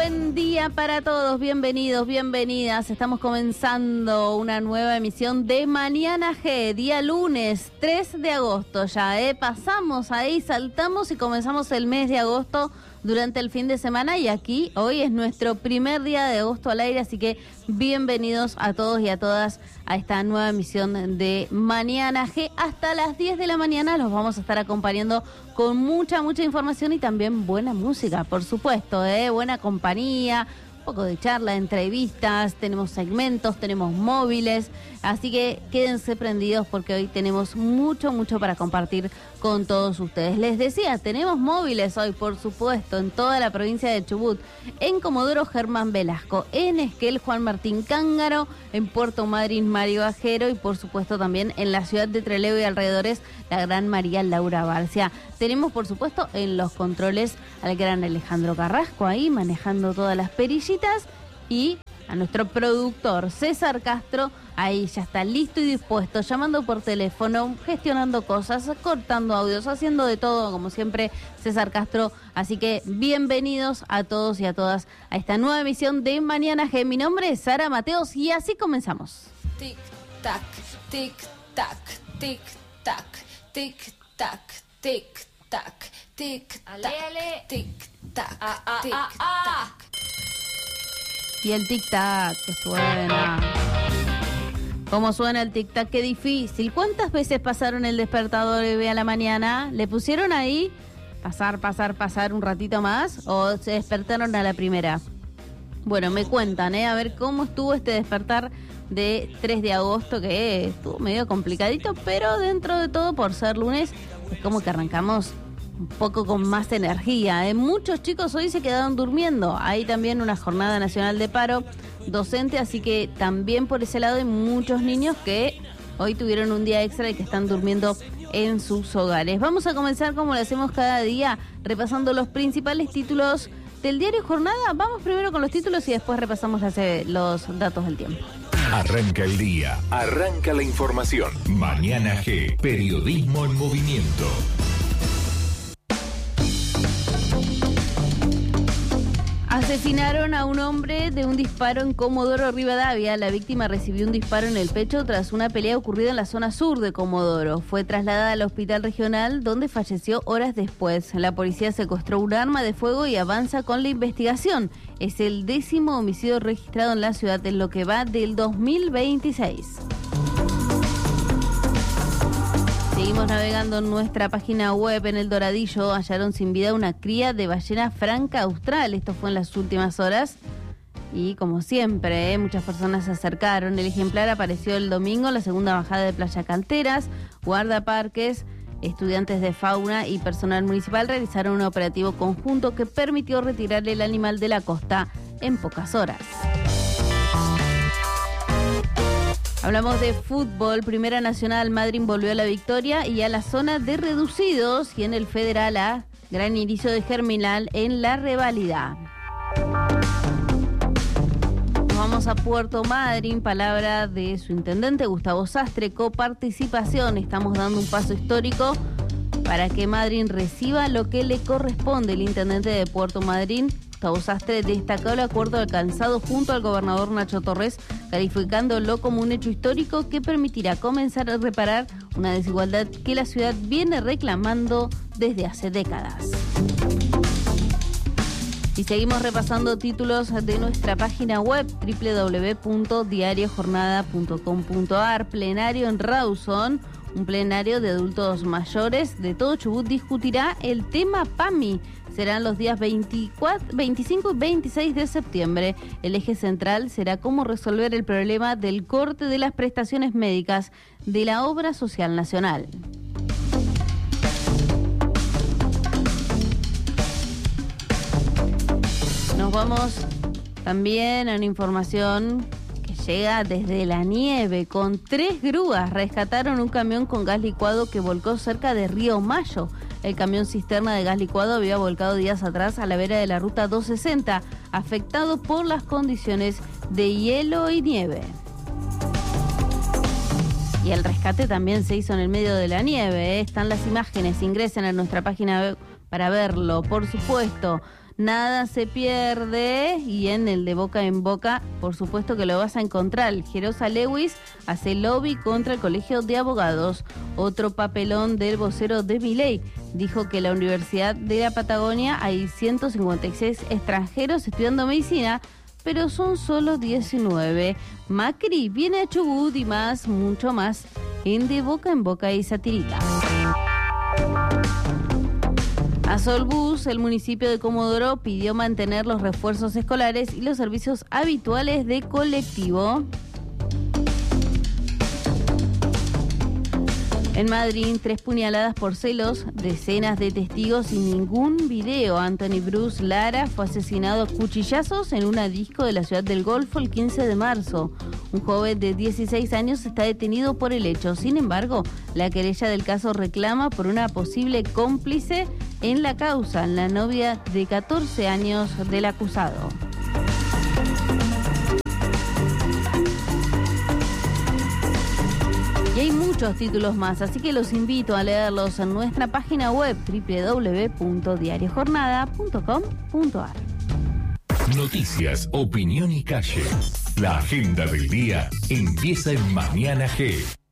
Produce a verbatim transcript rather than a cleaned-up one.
buen día para todos, bienvenidos, bienvenidas. Estamos comenzando una nueva emisión de Mañana G, día lunes tres de agosto ya, ¿eh? Pasamos ahí, saltamos y comenzamos el mes de agosto durante el fin de semana y aquí hoy es nuestro primer día de agosto al aire, así que bienvenidos a todos y a todas a esta nueva emisión de Mañana G. Hasta las diez de la mañana los vamos a estar acompañando con mucha, mucha información y también buena música, por supuesto, ¿eh? Buena compañía, un poco de charla, entrevistas, tenemos segmentos, tenemos móviles, así que quédense prendidos porque hoy tenemos mucho, mucho para compartir con todos ustedes. Les decía, tenemos móviles hoy, por supuesto, en toda la provincia de Chubut, en Comodoro Germán Velasco, en Esquel Juan Martín Cángaro, en Puerto Madryn Mario Ajero y por supuesto también en la ciudad de Trelew y alrededores la gran María Laura Barcia. Tenemos por supuesto en los controles al gran Alejandro Carrasco ahí manejando todas las perillitas y a nuestro productor César Castro, ahí ya está listo y dispuesto, llamando por teléfono, gestionando cosas, cortando audios, haciendo de todo, como siempre, César Castro. Así que bienvenidos a todos y a todas a esta nueva emisión de Mañana G. Mi nombre es Sara Mateos y así comenzamos. Tic, tac, tic, tac, tic, tac, tic, tac, tic, tac, tic, Ale, tac, ale. tic, tac, Ah, ah, tic, ah, ah. tac. Y el tic-tac que suena. ¿Cómo suena el tic-tac? Qué difícil. ¿Cuántas veces pasaron el despertador hoy a la mañana? ¿Le pusieron ahí pasar, pasar, pasar un ratito más? ¿O se despertaron a la primera? Bueno, me cuentan, ¿eh? A ver cómo estuvo este despertar de tres de agosto, que estuvo medio complicadito, pero dentro de todo, por ser lunes, es como que arrancamos un poco con más energía, ¿eh? Muchos chicos hoy se quedaron durmiendo. Hay también una jornada nacional de paro docente, así que también por ese lado hay muchos niños que hoy tuvieron un día extra y que están durmiendo en sus hogares. Vamos a comenzar como lo hacemos cada día, repasando los principales títulos del diario Jornada. Vamos primero con los títulos y después repasamos las, los datos del tiempo. Arranca el día, arranca la información. Mañana G, periodismo en movimiento. Asesinaron a un hombre de un disparo en Comodoro Rivadavia. La víctima recibió un disparo en el pecho tras una pelea ocurrida en la zona sur de Comodoro. Fue trasladada al hospital regional donde falleció horas después. La policía secuestró un arma de fuego y avanza con la investigación. Es el décimo homicidio registrado en la ciudad en lo que va del dos mil veintiséis. Seguimos navegando en nuestra página web. En el Doradillo hallaron sin vida una cría de ballena franca austral. Esto fue en las últimas horas. Y como siempre, ¿eh? muchas personas se acercaron. El ejemplar apareció el domingo en la segunda bajada de Playa Canteras. Guardaparques, estudiantes de fauna y personal municipal realizaron un operativo conjunto que permitió retirar el animal de la costa en pocas horas. Hablamos de fútbol. Primera Nacional, Madryn volvió a la victoria y a la zona de reducidos y en el Federal A, gran inicio de Germinal en la reválida. Nos vamos a Puerto Madryn, palabra de su intendente Gustavo Sastre, coparticipación. Estamos dando un paso histórico para que Madryn reciba lo que le corresponde. El intendente de Puerto Madryn, Gustavo Sastre, destacó el acuerdo alcanzado junto al gobernador Nacho Torres, calificándolo como un hecho histórico que permitirá comenzar a reparar una desigualdad que la ciudad viene reclamando desde hace décadas. Y seguimos repasando títulos de nuestra página web doble u doble u doble u punto diario jornada punto com punto a r. Plenario en Rawson. Un plenario de adultos mayores de todo Chubut discutirá el tema PAMI. Serán los días veinticuatro, veinticinco y veintiséis de septiembre. El eje central será cómo resolver el problema del corte de las prestaciones médicas de la Obra Social Nacional. Nos vamos también a una información que llega desde la nieve. Con tres grúas rescataron un camión con gas licuado que volcó cerca de Río Mayo. El camión cisterna de gas licuado había volcado días atrás a la vera de la ruta doscientos sesenta, afectado por las condiciones de hielo y nieve. Y el rescate también se hizo en el medio de la nieve, ¿eh? Están las imágenes, ingresen a nuestra página web para verlo, por supuesto. nada se pierde, y en el de boca en boca, por supuesto que lo vas a encontrar. Gerosa Lewis hace lobby contra el Colegio de Abogados. Otro papelón del vocero de Milei. Dijo que en la Universidad de la Patagonia hay ciento cincuenta y seis extranjeros estudiando medicina, pero son solo diecinueve. Macri viene a Chubut y más, mucho más, en De Boca en Boca y Satirita. A Solbus, el municipio de Comodoro pidió mantener los refuerzos escolares y los servicios habituales de colectivo. En Madrid, tres puñaladas por celos, decenas de testigos y ningún video. Anthony Bruce Lara fue asesinado a cuchillazos en una disco de la ciudad del Golfo el quince de marzo. Un joven de dieciséis años está detenido por el hecho. Sin embargo, la querella del caso reclama por una posible cómplice en la causa, la novia de catorce años del acusado. Y hay muchos títulos más, así que los invito a leerlos en nuestra página web doble u doble u doble u punto diario jornada punto com punto a r. Noticias, opinión y calle. La agenda del día empieza en Mañana G.